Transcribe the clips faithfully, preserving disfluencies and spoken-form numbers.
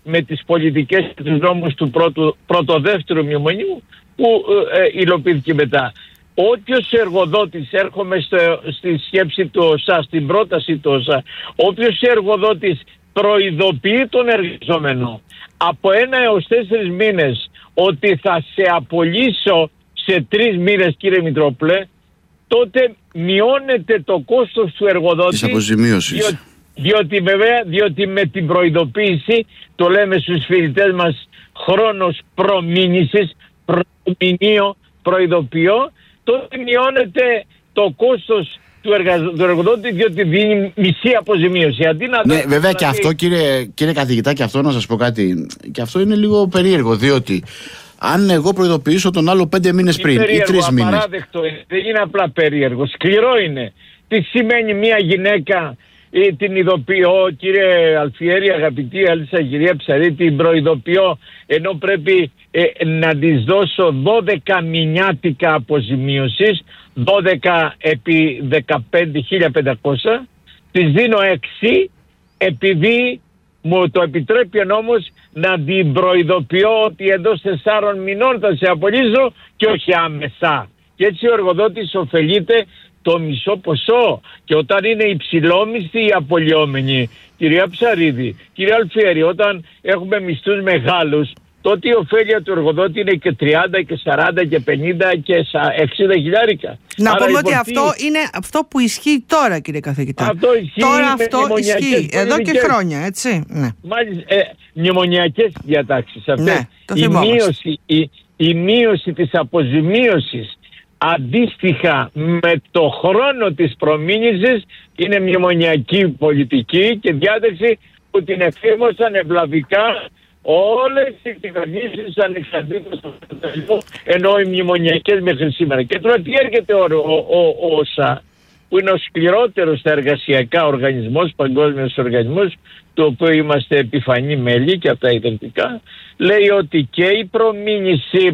με τις πολιτικές και τους νόμους του πρώτου, πρώτο-δεύτερου μνημονίου που ε, υλοποιήθηκε μετά. Όποιος εργοδότης, έρχομαι στο, στη σκέψη του ΟΣΑ, στην πρόταση του ΟΣΑ, όποιος εργοδότης προειδοποιεί τον εργαζόμενο από ένα έως τέσσερις μήνες ότι θα σε απολύσω σε τρεις μήνες, κύριε Μητρόπουλε, τότε μειώνεται το κόστος του εργοδότη της αποζημίωσης. Διότι, διότι βέβαια, διότι με την προειδοποίηση, το λέμε στους φοιτητές μας, χρόνος προμήνυσης, προμηνύω, προειδοποιώ, τότε μειώνεται το κόστος του, εργα... του εργοδότη, διότι δίνει μισή αποζημίωση. Αντί να ναι, δώσει, βέβαια δηλαδή... και αυτό, κύριε, κύριε καθηγητά, και αυτό να σας πω κάτι. Και αυτό είναι λίγο περίεργο, διότι αν εγώ προειδοποιήσω τον άλλο πέντε μήνες πριν περίεργο, ή τρεις μήνες. Απαράδεκτο είναι. Δεν είναι απλά περίεργο. Σκληρό είναι. Τι σημαίνει μια γυναίκα, ή την ειδοποιώ, κύριε Αλφιέρη, αγαπητή Αλίσσα, κυρία Ψαρή, την προειδοποιώ, ενώ πρέπει ε, να της δώσω δώδεκα μηνιάτικα αποζημίωσης, δώδεκα επί δεκαπέντε χιλιάδες πεντακόσια, της δίνω έξι επειδή μου το επιτρέπει ο νόμος να την προειδοποιώ ότι εντός τεσσάρων μηνών θα σε απολύσω και όχι άμεσα. Και έτσι ο εργοδότης ωφελείται το μισό ποσό. Και όταν είναι υψηλόμισθοι οι απολυόμενοι, κυρία Ψαρίδη, κυρία Αλφιέρη, όταν έχουμε μισθούς μεγάλους, τότε η ωφέλεια του εργοδότη είναι και τριάντα και σαράντα και πενήντα και εξήντα χιλιάρικα. Να Άρα πούμε υποτί... ότι αυτό είναι αυτό που ισχύει τώρα, κύριε καθηγητά. Αυτό ισχύει. Τώρα αυτό ισχύει. Εδώ και χρόνια, έτσι. Ναι. Μάλιστα, ε, μνημονιακές διατάξεις αυτές. Ναι, το η, μείωση, η, η μείωση της αποζημίωσης αντίστοιχα με το χρόνο της προμήνυσης είναι μνημονιακή πολιτική και διάταξη που την εφήρμοσαν ευλαβικά όλες οι κυβερνήσεις ανεξαρτήτως του πρωτελού, ενώ οι μνημονιακές μέχρι σήμερα. Και τώρα τι έρχεται ο, ο, ο, ο ΩΣΑ, που είναι ο σκληρότερος στα εργασιακά οργανισμός, παγκόσμιος οργανισμός, του οποίου είμαστε επιφανή μέλη και από τα ιδρυτικά, λέει ότι και η προμήνυση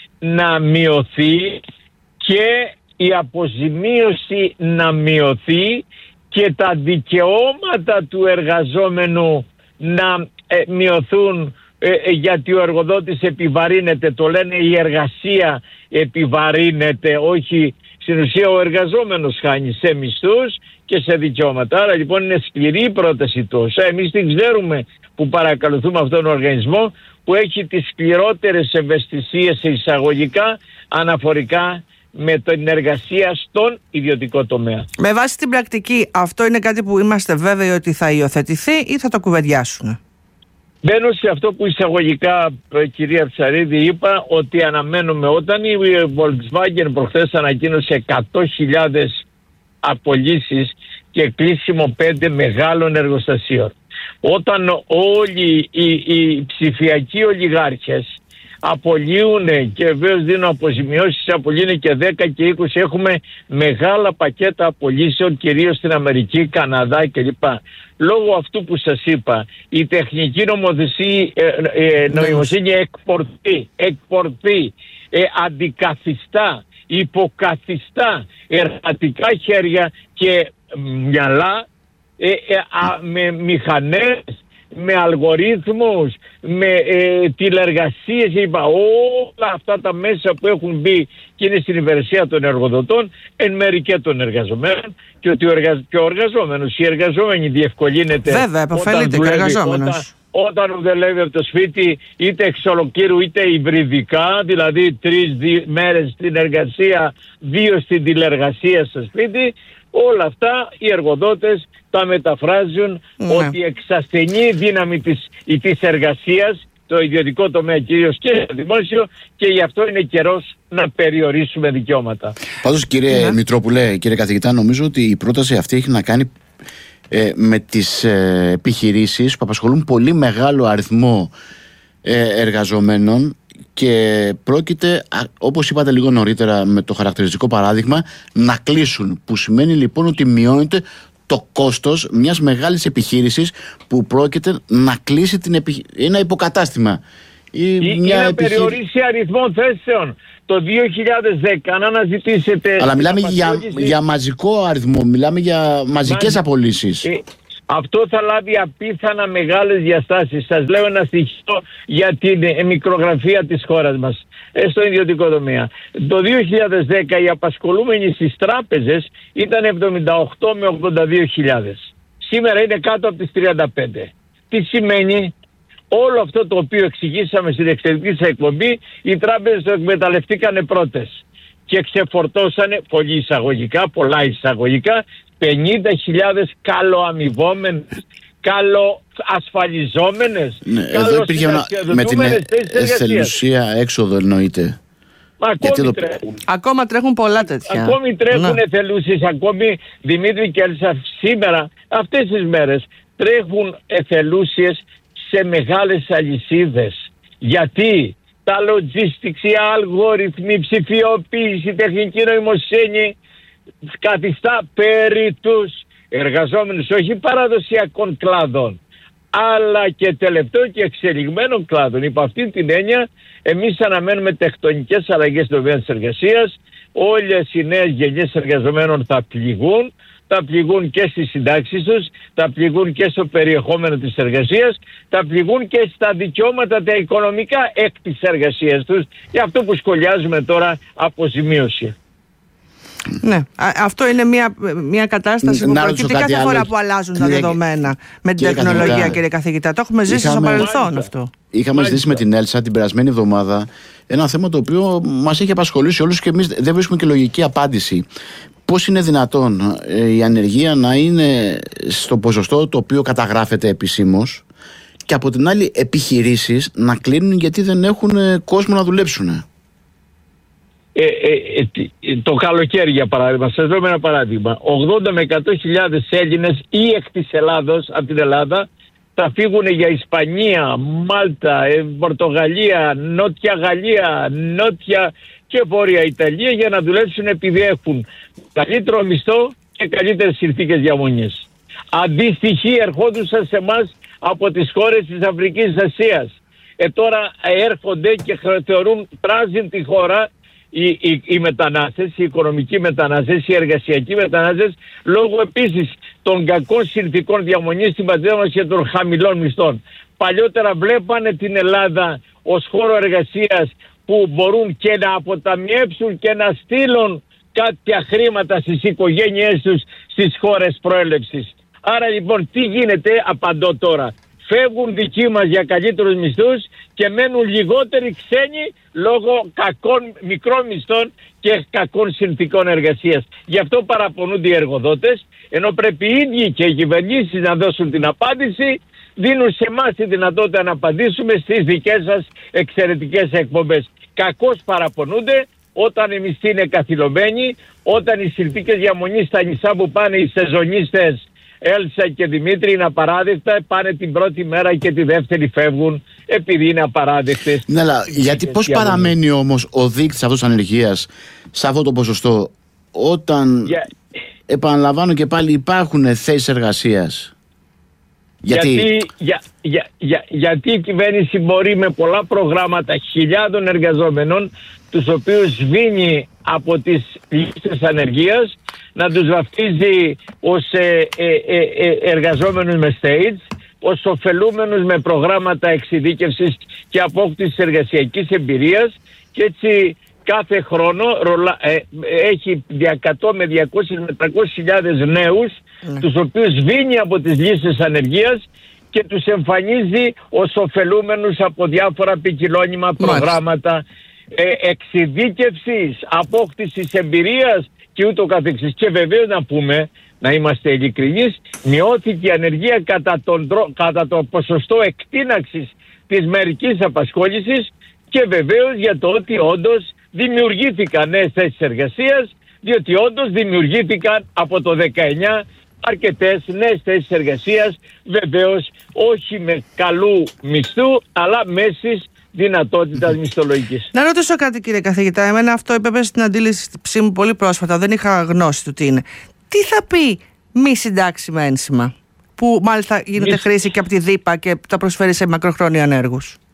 να μειωθεί και η αποζημίωση να μειωθεί και τα δικαιώματα του εργαζόμενου να ε, μειωθούν ε, ε, γιατί ο εργοδότης επιβαρύνεται, το λένε η εργασία επιβαρύνεται, όχι στην ουσία ο εργαζόμενος χάνει σε μισθούς και σε δικαιώματα. Άρα λοιπόν είναι σκληρή η πρόταση του ΩΣΑ. Εμείς την ξέρουμε που παρακολουθούμε αυτόν τον οργανισμό που έχει τις σκληρότερες ευαισθησίες σε εισαγωγικά αναφορικά με την εργασία στον ιδιωτικό τομέα. Με βάση την πρακτική, αυτό είναι κάτι που είμαστε βέβαιοι ότι θα υιοθετηθεί ή θα το κουβεντιάσουν? Μπαίνω σε αυτό που εισαγωγικά, κυρία Ψαρίδη, είπα ότι αναμένουμε. Όταν η Volkswagen προχθές ανακοίνωσε εκατό χιλιάδες απολύσεις και κλείσιμο πέντε μεγάλων εργοστασίων, όταν όλοι οι, οι ψηφιακοί ολιγάρχες απολύουν και βεβαίως δίνουν αποζημιώσεις, απολύουν και δέκα και είκοσι, έχουμε μεγάλα πακέτα απολύσεων κυρίως στην Αμερική, Καναδά κλπ. Λόγω αυτού που σας είπα, η τεχνική νομοθεσία, ε, ε, νοημοσύνη εκπορτεί, εκπορτεί ε, αντικαθιστά, υποκαθιστά εργατικά χέρια και μυαλά ε, ε, α, με μηχανές, με αλγορίθμους, με ε, τηλεργασίες, είπα, όλα αυτά τα μέσα που έχουν μπει και είναι στην υπηρεσία των εργοδοτών, εν μέρει και των εργαζομένων, και ότι ο, εργα... και ο εργαζόμενος, οι εργαζόμενοι διευκολύνεται. Βέβαια, επωφελείται και ο εργαζόμενος. Όταν, όταν δουλεύει από το σπίτι, είτε εξ ολοκλήρου είτε υβριδικά, δηλαδή τρεις δι... μέρες στην εργασία, δύο στην τηλεργασία στο σπίτι, όλα αυτά οι εργοδότες τα μεταφράζουν, ναι, ότι εξασθενεί δύναμη της, της εργασίας, το ιδιωτικό τομέα κυρίως και το δημόσιο, και γι' αυτό είναι καιρός να περιορίσουμε δικαιώματα. Πάντως, κύριε ναι. Μητρόπουλε, κύριε καθηγητά, νομίζω ότι η πρόταση αυτή έχει να κάνει ε, με τις ε, επιχειρήσεις που απασχολούν πολύ μεγάλο αριθμό ε, εργαζομένων και πρόκειται, όπως είπατε λίγο νωρίτερα με το χαρακτηριστικό παράδειγμα, να κλείσουν, που σημαίνει λοιπόν ότι μειώνεται το κόστος μιας μεγάλης επιχείρησης που πρόκειται να κλείσει την επιχ... ένα υποκατάστημα ή, ή, μια ή να επιχείρηση... περιορίσει αριθμό θέσεων. Το δύο χιλιάδες δέκα, αν αναζητήσετε... Αλλά μιλάμε για, για μαζικό αριθμό, μιλάμε για μαζικές Μαζι... απολύσεις. Ε, Αυτό θα λάβει απίθανα μεγάλες διαστάσεις. Σας λέω ένα στοιχείο για την μικρογραφία της χώρας μας ε, στο ιδιωτικό τομέα. Το δύο χιλιάδες δέκα οι απασχολούμενοι στις τράπεζες ήταν εβδομήντα οκτώ με ογδόντα δύο χιλιάδες. Σήμερα είναι κάτω από τις τριάντα πέντε. Τι σημαίνει? Όλο αυτό το οποίο εξηγήσαμε στην εξαιρετική εκπομπή, οι τράπεζες το εκμεταλλευτήκανε πρώτες και ξεφορτώσανε πολύ εισαγωγικά, πολλά εισαγωγικά, πενήντα χιλιάδες καλοαμοιβόμενες, καλοασφαλιζόμενες, ναι, εδώ υπήρχε ένα, με την εθελουσία έξοδο εννοείται. Μα ακόμη το... τρέχουν. Ακόμα τρέχουν πολλά τέτοια. Ακόμη τρέχουν εθελούσεις, ακόμη Δημήτρη και Έλσα σήμερα, αυτές τις μέρες τρέχουν εθελούσιες σε μεγάλες αλυσίδες. Γιατί τα logistics, οι αλγόριθμοι, η ψηφιοποίηση, η τεχνική νοημοσύνη καθιστά περί τους εργαζόμενους όχι παραδοσιακών κλάδων, αλλά και τελευταίων και εξελιγμένων κλάδων. Υπό αυτή την έννοια εμείς αναμένουμε τεκτονικές αλλαγές στον τομέα της εργασίας. Όλες οι νέες γενιές εργαζομένων θα πληγούν. Θα πληγούν και στις συντάξεις τους, θα πληγούν και στο περιεχόμενο της εργασίας, θα πληγούν και στα δικαιώματα τα οικονομικά εκ της εργασίας τους, για αυτό που σχολιάζουμε τώρα αποζημίωση. Ναι, αυτό είναι μια, μια κατάσταση που προκύπτει κάθε άλλο. φορά που αλλάζουν τα δεδομένα με την τεχνολογία, καθηγητά, κύριε καθηγητά. Το έχουμε ζήσει είχαμε, στο παρελθόν αυτό. Είχαμε ζήσει με την Έλσα την περασμένη εβδομάδα ένα θέμα το οποίο μας έχει απασχολήσει όλους και εμείς δεν βρίσκουμε και λογική απάντηση. Πώς είναι δυνατόν η ανεργία να είναι στο ποσοστό το οποίο καταγράφεται επισήμως και από την άλλη επιχειρήσεις να κλείνουν γιατί δεν έχουν κόσμο να δουλέψουν? Ε, ε, ε, το καλοκαίρι για παράδειγμα, σας δώσω ένα παράδειγμα, ογδόντα με εκατό χιλιάδες Έλληνες ή εκ της Ελλάδος, από την Ελλάδα, θα φύγουν για Ισπανία, Μάλτα, ε, Πορτογαλία, Νότια Γαλλία, Νότια και Βόρεια Ιταλία για να δουλέψουν επειδή έχουν καλύτερο μισθό και καλύτερες συνθήκες διαμονής. Αντίστοιχοι ερχόντουσαν σε εμάς από τις χώρες της Αφρικής Ασίας. Ε, τώρα έρχονται και θεωρούν πράσινη τη χώρα οι, οι, οι μετανάστες, οι οικονομικοί μετανάστες, οι εργασιακοί μετανάστες, λόγω επίσης των κακών συνθηκών διαμονής στην πατρίδα μας και των χαμηλών μισθών. Παλιότερα βλέπανε την Ελλάδα ως χώρο εργασίας που μπορούν και να αποταμιεύσουν και να στείλουν κάποια χρήματα στις οικογένειές τους στις χώρες προέλευσης. Άρα λοιπόν τι γίνεται? Απαντώ τώρα. Φεύγουν δικοί μας για καλύτερους μισθούς και μένουν λιγότεροι ξένοι λόγω κακών μικρών μισθών και κακών συνθηκών εργασίας. Γι' αυτό παραπονούνται οι εργοδότες, ενώ πρέπει οι ίδιοι και οι κυβερνήσεις να δώσουν την απάντηση. Δίνουν σε εμάς τη δυνατότητα να απαντήσουμε στις δικές σας εξαιρετικές εκπομπές. Κακώς παραπονούνται όταν οι μισθοί είναι καθυλωμένοι, όταν οι συνθήκες διαμονής στα νησιά που πάνε οι σεζονίστες Έλσα και Δημήτρη είναι απαράδεκτα, πάνε την πρώτη μέρα και τη δεύτερη φεύγουν επειδή είναι απαράδεκτες. Ναι, αλλά γιατί πώς παραμένει όμως ο δείκτης αυτός της ανεργίας σε αυτό το ποσοστό όταν yeah. επαναλαμβάνω και πάλι υπάρχουν θέσεις εργασίας? Γιατί... Γιατί, για, για, για, γιατί η κυβέρνηση μπορεί με πολλά προγράμματα χιλιάδων εργαζόμενων, τους οποίους σβήνει από τις λίστες ανεργίας, να τους βαφτίζει ως ε, ε, ε, ε, εργαζόμενους με stage, ως ωφελούμενους με προγράμματα εξειδίκευσης και απόκτησης εργασιακής εμπειρίας, και έτσι κάθε χρόνο ρολα, ε, έχει εκατό με διακόσιες με τριακόσιες χιλιάδες νέους, mm. τους οποίους σβήνει από τις λίστες ανεργίας και τους εμφανίζει ως ωφελούμενους από διάφορα ποικιλώνυμα προγράμματα ε, εξειδίκευσης, απόκτησης εμπειρίας και ούτω καθεξής. Και βεβαίως να πούμε, να είμαστε ειλικρινείς, μειώθηκε η ανεργία κατά, τον, κατά το ποσοστό εκτείναξης της μερικής απασχόλησης και βεβαίως για το ότι όντως δημιουργήθηκαν νέες θέσεις εργασίας, διότι όντως δημιουργήθηκαν από το δεκαεννιά αρκετές νέες θέσεις εργασίας, βεβαίως όχι με καλού μισθού, αλλά μέσης δυνατότητας μισθολογικής. Να ρωτήσω κάτι, κύριε καθηγητά, εμένα αυτό έπαιζε στην αντίληψή μου πολύ πρόσφατα, δεν είχα γνώση του τι είναι. Τι θα πει μη συντάξιμα ένσημα, που μάλιστα γίνεται μη... χρήση και από τη ΔΥΠΑ και τα προσφέρει σε μακροχρόνια ανέργους?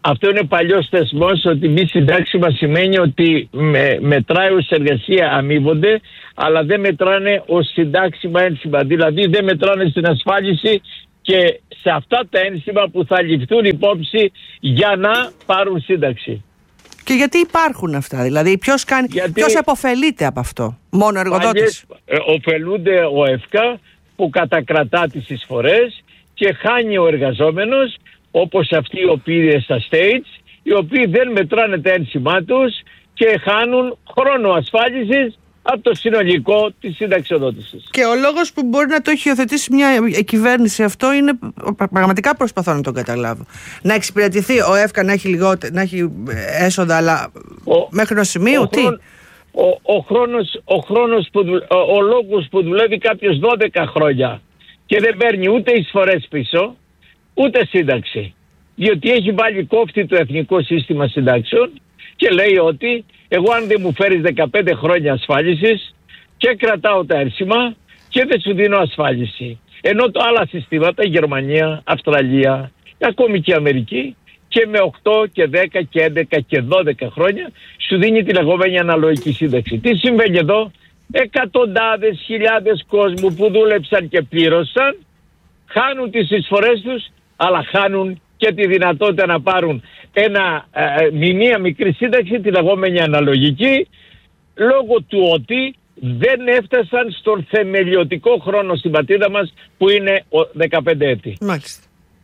αυτό είναι παλιός θεσμός, ότι μη συντάξιμα σημαίνει ότι με, μετράει ως εργασία αμείβονται, αλλά δεν μετράνε ως συντάξιμα ένσημα. Δηλαδή δεν μετράνε στην ασφάλιση και σε αυτά τα ένσημα που θα ληφθούν υπόψη για να πάρουν σύνταξη. Και γιατί υπάρχουν αυτά, δηλαδή ποιος, κάνει, γιατί ποιος επωφελείται από αυτό, μόνο εργοδότης? Ε, ωφελούνται ο ΕΦΚΑ που κατακρατά τις εισφορές και χάνει ο εργαζόμενος, όπως αυτοί οι οποίοι στα states, οι οποίοι δεν μετράνε τα ένσημά τους και χάνουν χρόνο ασφάλισης από το συνολικό της συνταξιοδότησης. Και ο λόγος που μπορεί να το έχει υιοθετήσει μια κυβέρνηση αυτό είναι, πραγματικά προσπαθώ να τον καταλάβω, να εξυπηρετηθεί ο ΕΦΚΑ να έχει, λιγότε, να έχει έσοδα, αλλά ο, μέχρι ένα σημείο ο, τι? Ο, ο, χρόνος, ο, χρόνος που, ο, ο λόγος που δουλεύει κάποιος δώδεκα χρόνια και δεν παίρνει ούτε εισφορές πίσω, ούτε σύνταξη, διότι έχει βάλει κόφτη το Εθνικό Σύστημα Συντάξεων και λέει ότι εγώ αν δεν μου φέρεις δεκαπέντε χρόνια ασφάλισης και κρατάω τα έρσημα και δεν σου δίνω ασφάλιση. Ενώ το άλλα συστήματα, Γερμανία, Αυστραλία, ακόμη και Αμερική, και με οκτώ και δέκα και έντεκα και δώδεκα χρόνια σου δίνει τη λεγόμενη αναλογική σύνταξη. Τι συμβαίνει εδώ? Εκατοντάδες χιλιάδες κόσμου που δούλεψαν και πλήρωσαν χάνουν τις εισφορές τους, αλλά χάνουν και τη δυνατότητα να πάρουν ένα, ε, μία μικρή σύνταξη, τη λεγόμενη αναλογική, λόγω του ότι δεν έφτασαν στον θεμελιωτικό χρόνο στην πατρίδα μας που είναι δεκαπέντε έτη. Μάλιστα.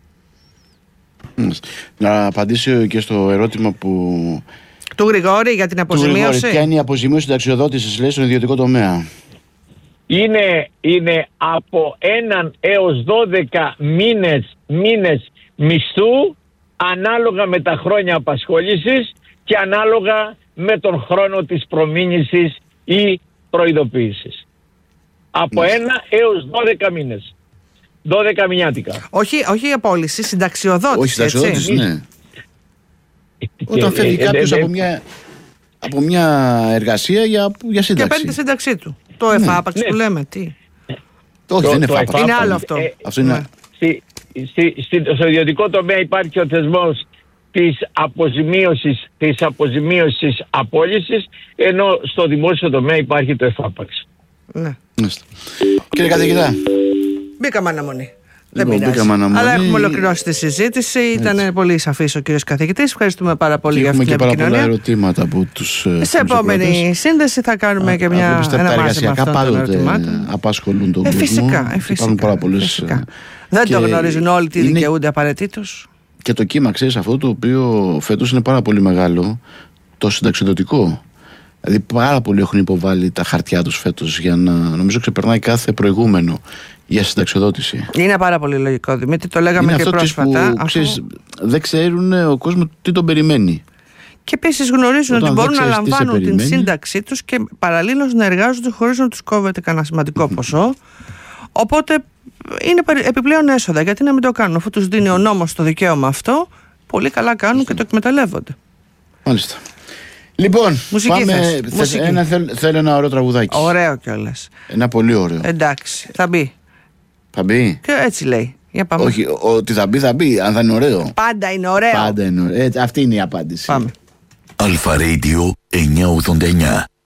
Να απαντήσω και στο ερώτημα που... του Γρηγόρη για την αποζημίωση. Ποια είναι η αποζημίωση συνταξιοδότησης, λέει, στον ιδιωτικό τομέα? Είναι, είναι από έναν έως δώδεκα μήνες, μήνες μισθού, ανάλογα με τα χρόνια απασχόλησης και ανάλογα με τον χρόνο της προμήνυσης ή προειδοποίησης. Από ναι. ένα έως δώδεκα μήνες. δώδεκα μηνιάτικα. Όχι, όχι η απόλυση, συνταξιοδότηση. Όχι συνταξιοδότηση, ναι. Όταν φεύγει κάποιος από μια, από μια εργασία για, για σύνταξη. Και παίρνει τη σύνταξή του. Το εφάπαξ ναι. που λέμε, τι. Όχι, δεν είναι εφάπαξ. Είναι άλλο αυτό. Ε, αυτό είναι... Στη, στη, στη, στο ιδιωτικό τομέα υπάρχει ο θεσμός της αποζημίωσης, της αποζημίωσης απόλυσης, ενώ στο δημόσιο τομέα υπάρχει το εφάπαξ. Ναι. Κύριε καθηγητά. Μπήκαμε αναμονή. Δεν πειράζει. Αλλά έχουμε ολοκληρώσει τη συζήτηση. Ήταν πολύ σαφής ο κύριος καθηγητής. Ευχαριστούμε πάρα πολύ και για αυτή την επικοινωνία. Έχουμε και πάρα πολλά ερωτήματα από τους. Σε επόμενη σύνδεση θα κάνουμε Α, και μια ένα μάθημα αυτών των ερωτημάτων. Απασχολούν τον ε, κόσμο. Φυσικά. Ε, φυσικά, πάρα πολλές, φυσικά. Δεν το γνωρίζουν όλοι τι είναι... δικαιούνται απαραίτητος. Και το κύμα, ξέρεις, αυτό το οποίο φέτος είναι πάρα πολύ μεγάλο, το συνταξιδοτικό. Δηλαδή πάρα πολλοί έχουν υποβάλει τα χαρτιά τους φέτος για να, νομίζω, ξεπερνάει κάθε προηγούμενο για συνταξιοδότηση. Είναι πάρα πολύ λογικό, Δημήτρη, το λέγαμε είναι και πρόσφατα. Που, αφού... ξέρεις, δεν ξέρουν ο κόσμος τι τον περιμένει. Και επίσης γνωρίζουν Όταν ότι μπορούν να λαμβάνουν την σύνταξή τους και παραλλήλως να εργάζονται χωρίς να τους κόβεται κανένα σημαντικό ποσό. Οπότε είναι επιπλέον έσοδα. Γιατί να μην το κάνουν, αφού τους δίνει ο νόμος το δικαίωμα αυτό, πολύ καλά κάνουν και το εκμεταλλεύονται. Μάλιστα. Λοιπόν, μουσική πάμε. Θες, ένα, θέλ, θέλω ένα ωραίο τραγουδάκι. Ωραίο κιόλας. Ένα πολύ ωραίο. Εντάξει, θα μπει. Θα μπει. Και έτσι λέει. Για πάμε. Όχι, ότι θα μπει, θα μπει. Αν θα είναι ωραίο. Πάντα είναι ωραίο. Πάντα είναι ωραίο. Έτσι, αυτή είναι η απάντηση. Πάμε. Αλφα Radio εννιακόσια ογδόντα εννιά.